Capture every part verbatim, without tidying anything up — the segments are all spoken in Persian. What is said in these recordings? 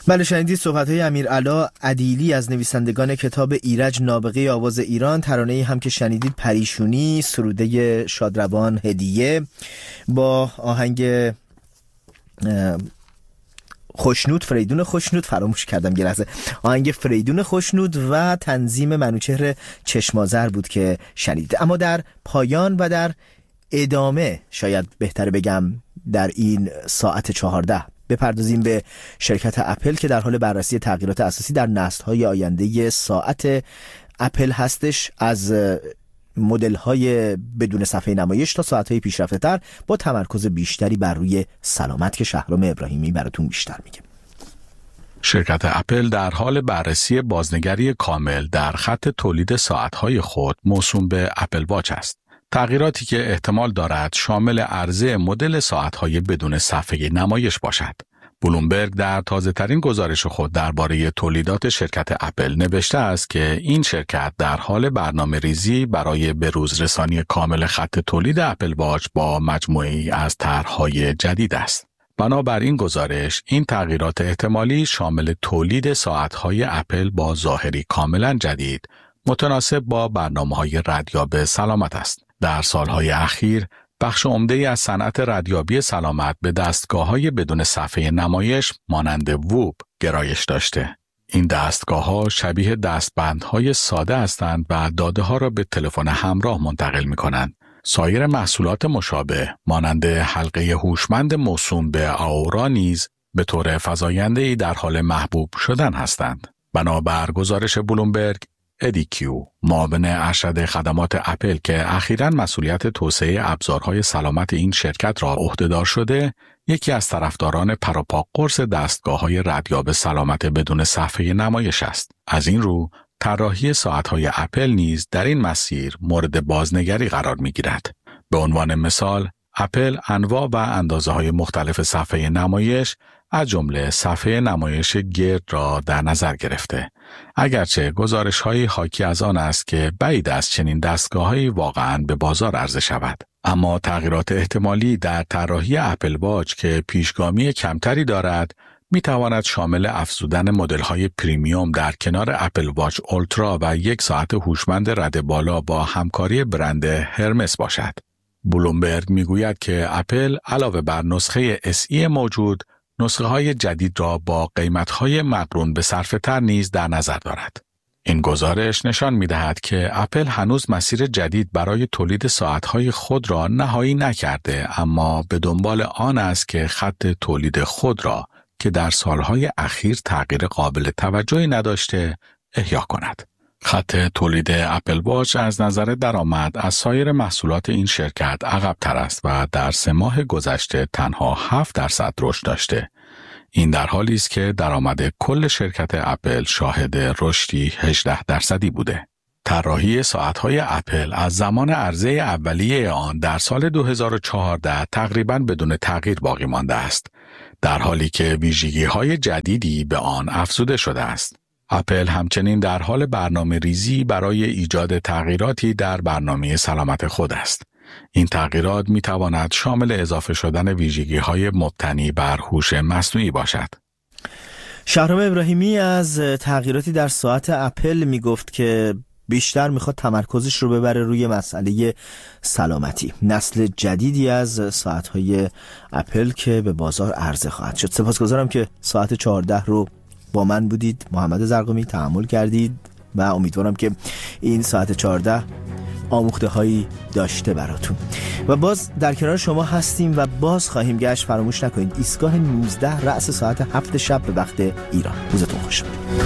بله، شنیدید صحبت‌های امیرعلا عدیلی از نویسندگان کتاب ایرج نابغه آواز ایران. ترانه‌ای هم که شنیدید پریشونی، سروده شادروان هدیه با آهنگ خوشنود فریدون خوشنود فراموش کردم یه لحظه آهنگ فریدون خوشنود و تنظیم منوچهر چشمازر بود که شنیدید. اما در پایان و در ادامه، شاید بهتره بگم در این ساعت چهارده، بپردازیم به شرکت اپل که در حال بررسی تغییرات اساسی در نسل‌های آینده ساعت اپل هستش، از مدل‌های بدون صفحه نمایش تا ساعت‌های پیشرفته‌تر با تمرکز بیشتری بر روی سلامت که شهرام ابراهیمی براتون بیشتر میگه. شرکت اپل در حال بررسی بازنگری کامل در خط تولید ساعت‌های خود موسوم به اپل واچ است. تغییراتی که احتمال دارد شامل عرضه مدل ساعت‌های بدون صفحه نمایش باشد. بلومبرگ در تازه‌ترین گزارش خود درباره تولیدات شرکت اپل نوشته است که این شرکت در حال برنامه‌ریزی برای بروز رسانی کامل خط تولید اپل واچ با مجموعه‌ای از طرح‌های جدید است. بنابراین گزارش این تغییرات احتمالی شامل تولید ساعت‌های اپل با ظاهری کاملاً جدید، متناسب با برنامه‌های ردیاب سلامت است. در سالهای اخیر بخش عمده‌ای از صنعت ردیابی سلامت به دستگاه‌های بدون صفحه نمایش مانند ووب گرایش داشته. این دستگاه‌ها شبیه دستبندهای ساده هستند و داده‌ها را به تلفن همراه منتقل می‌کنند. سایر محصولات مشابه مانند حلقه هوشمند موسوم به آورا نیز به طور فزاینده‌ای در حال محبوب شدن هستند. بنابر گزارش بلومبرگ، ادی کیو، معاون ارشد خدمات اپل که اخیراً مسئولیت توسعه ابزارهای سلامت این شرکت را عهدهدار شده، یکی از طرفداران پروپا قرص دستگاه‌های ردیاب سلامت بدون صفحه نمایش است. از این رو، طراحی ساعت‌های اپل نیز در این مسیر مورد بازنگری قرار می‌گیرد. به عنوان مثال، اپل انواع و اندازه‌های مختلف صفحه نمایش از جمله صفحه نمایش گرد را در نظر گرفته. اگرچه گزارش‌های حاکی از آن است که بعید است چنین دستگاه‌هایی واقعاً به بازار عرضه شود، اما تغییرات احتمالی در طراحی اپل واچ که پیشگامی کمتری دارد، می‌تواند شامل افزودن مدل‌های پریمیوم در کنار اپل واچ اولترا و یک ساعت هوشمند رد بالا با همکاری برند هرمس باشد. بلومبرگ می‌گوید که اپل علاوه بر نسخه اس ای موجود، نسخه های جدید را با قیمت های مقرون به صرفه تر نیز در نظر دارد. این گزارش نشان می دهد که اپل هنوز مسیر جدید برای تولید ساعت های خود را نهایی نکرده، اما به دنبال آن است که خط تولید خود را که در سالهای اخیر تغییر قابل توجهی نداشته احیا کند. خط تولید اپل واچ از نظر درآمد از سایر محصولات این شرکت عقب‌تر است و در سه ماه گذشته تنها هفت درصد رشد داشته. این در حالی است که درآمد کل شرکت اپل شاهد رشدی هجده درصدی بوده. طراحی ساعت‌های اپل از زمان عرضه اولیه آن در سال دو هزار و چهارده تقریباً بدون تغییر باقی مانده است، در حالی که ویژگی‌های جدیدی به آن افزوده شده است. اپل همچنین در حال برنامه ریزی برای ایجاد تغییراتی در برنامه سلامت خود است. این تغییرات می تواند شامل اضافه شدن ویژگی‌های مبتنی بر هوش مصنوعی باشد. شهرام ابراهیمی از تغییراتی در ساعت اپل می گفت که بیشتر میخواد تمرکزش رو ببره روی مسئله سلامتی. نسل جدیدی از ساعت‌های اپل که به بازار عرضه خواهد شد. سپاسگزارم که ساعت چهارده رو با من بودید. محمد زرقمی تحمل کردید و امیدوارم که این ساعت چهارده آموخته هایی داشته براتون. و باز در کنار شما هستیم و باز خواهیم گشت. فراموش نکنید ایستگاه نوزده رأس ساعت هفت شب به وقت ایران. روزتون خوش.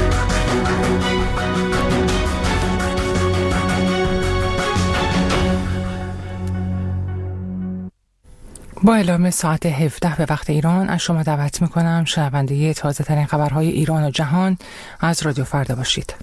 با اعلام ساعت هفده به وقت ایران از شما دعوت میکنم شنونده تازه ترین خبرهای ایران و جهان از رادیو فردا باشید.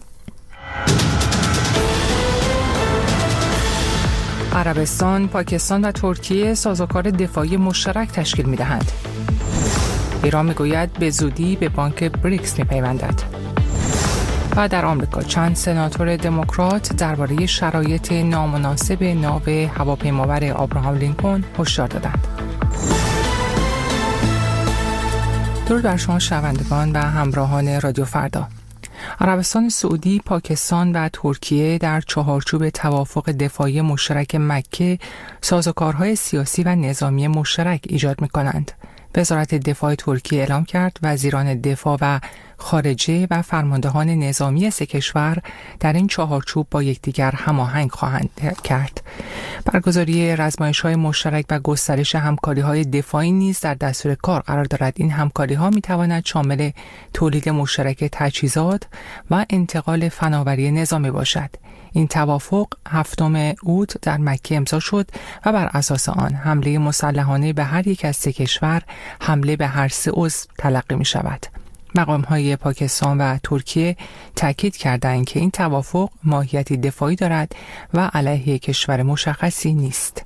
عربستان، پاکستان و ترکیه سازوکار دفاعی مشترک تشکیل میدهند. ایران میگوید به زودی به بانک بریکس میپیوندد. و در آمریکا چند سناتور دموکرات درباره شرایط نامناسب ناو هواپیمابر آبراهام لینکلن هشدار دادند. درود بر شما شنوندگان و همراهان رادیو فردا. عربستان سعودی، پاکستان و ترکیه در چهارچوب توافق دفاعی مشترک مکه سازوکارهای سیاسی و نظامی مشترک ایجاد می‌کنند. وزارت دفاع ترکیه اعلام کرد وزیران دفاع و خارجه و فرماندهان نظامی سه کشور در این چهارچوب با یکدیگر هماهنگ خواهند کرد. برگزاری رزمایش‌های مشترک و گسترش همکاری‌های دفاعی نیز در دستور کار قرار دارد. این همکاری‌ها می‌تواند شامل تولید مشترک تجهیزات و انتقال فناوری نظامی باشد. این توافق هفتم اوت در مکه امضا شد و بر اساس آن حمله مسلحانه به هر یک از سه کشور حمله به هر سه عضو تلقی می شود. مقام‌های پاکستان و ترکیه تاکید کردند که این توافق ماهیتی دفاعی دارد و علیه کشور مشخصی نیست.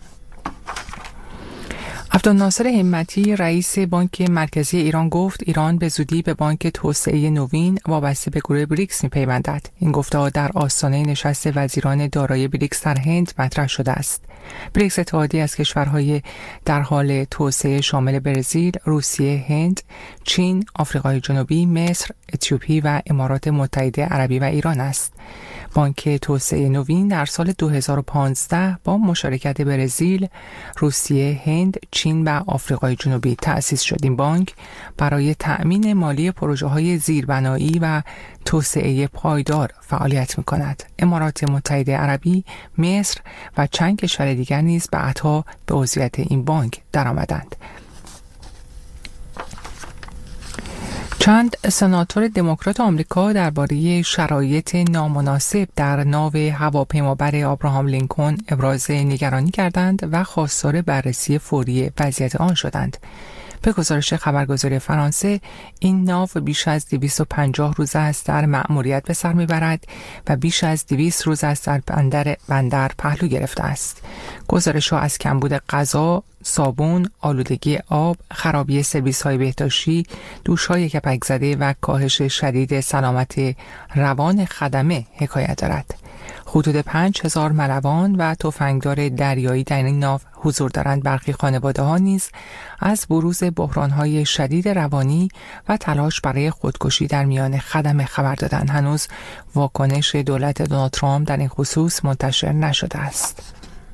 عبدالناصر همتی رئیس بانک مرکزی ایران گفت ایران به زودی به بانک توسعه نوین وابسته به گروه بریکس می‌پیوندد. این گفته در آستانه نشست وزیران دارایی بریکس در هند مطرح شده است. بریکس اتحادیه از کشورهای در حال توسعه شامل برزیل، روسیه، هند، چین، آفریقای جنوبی، مصر، اتیوپی و امارات متحده عربی و ایران است. بانک توسعه نوین در سال دو هزار و پانزده با مشارکت برزیل، روسیه، هند، چین و آفریقای جنوبی تأسیس شد. این بانک برای تأمین مالی پروژه‌های زیربنایی و توسعه پایدار فعالیت می‌کند. امارات متحده عربی، مصر و چند کشور دیگر نیز بعدها به عضویت این بانک درآمدند. چند سناتور دموکرات آمریکا درباره شرایط نامناسب در ناو هواپیمابر آبراهام لینکن ابراز نگرانی کردند و خواستار بررسی فوری وضعیت آن شدند. به گزارش خبرگزاری فرانسه، این ناو بیش از دویست و پنجاه روز است در مأموریت به سر میبرد و بیش از دویست روز است در بندر بندر پهلو گرفته است. گزارش‌ها از کمبود غذا، صابون، آلودگی آب، خرابی سرویس‌های بهداشتی، دوش‌های کپک زده و کاهش شدید سلامت روان خدمه حکایت دارد. حدود پنج هزار ملوان و تفنگدار دریایی در این ناو حضور دارند. برخی خانواده‌ها نیز از بروز بحران‌های شدید روانی و تلاش برای خودکشی در میان خدمه خبر دادند. هنوز واکنش دولت دونالد ترامپ در این خصوص منتشر نشده است.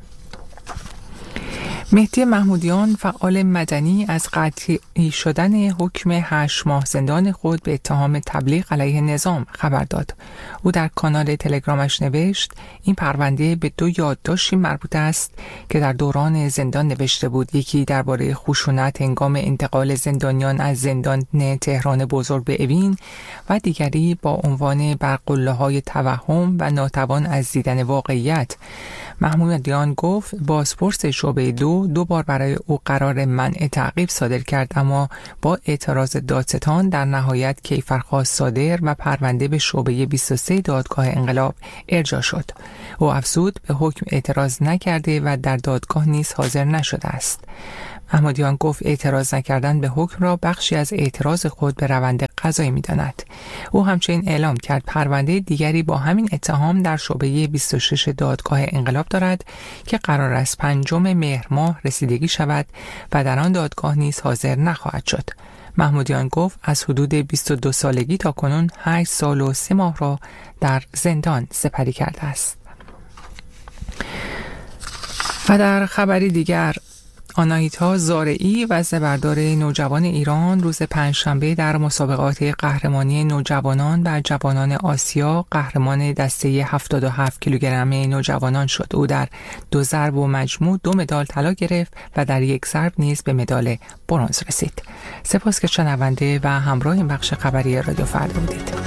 مهدی محمودیان، فعال مدنی، از قطعی شدن حکم هشت ماه زندان خود به اتهام تبلیغ علیه نظام خبر داد. او در کانال تلگرامش نوشت این پرونده به دو یادداشتی مربوط است که در دوران زندان نوشته بود. یکی درباره خشونت هنگام انتقال زندانیان از زندان تهران بزرگ به اوین و دیگری با عنوان بر قله‌های توهم و ناتوان از دیدن واقعیت. محمودیان گفت بازپرس شعبه دو دو بار برای او قرار منع تعقیب صادر کرد، اما با اعتراض دادستان در نهایت کیفرخواست صادر و پرونده به شعبه بیست و سه دادگاه انقلاب ارجاع شد. او افزود به حکم اعتراض نکرده و در دادگاه نیز حاضر نشده است. محمودیان گفت اعتراض نکردن به حکم را بخشی از اعتراض خود به روند قضایی می‌داند. او همچنین اعلام کرد پرونده دیگری با همین اتهام در شعبه بیست و شش دادگاه انقلاب دارد که قرار است پنجم مهر ماه رسیدگی شود و در آن دادگاه نیز حاضر نخواهد شد. محمودیان گفت از حدود بیست و دو سالگی تا کنون هشت سال و سه ماه را در زندان سپری کرده است. و در خبری دیگر، آناهیتا زارعی وزنه‌بردار نوجوان ایران روز پنجشنبه در مسابقات قهرمانی نوجوانان و جوانان آسیا قهرمان دسته هفتاد و هفت کیلوگرم نوجوانان شد. او در دو ضرب و مجموع دو مدال طلا گرفت و در یک ضرب نیز به مدال برنز رسید. سپاس که شنونده و همراه این بخش خبری رادیو فردا بودید.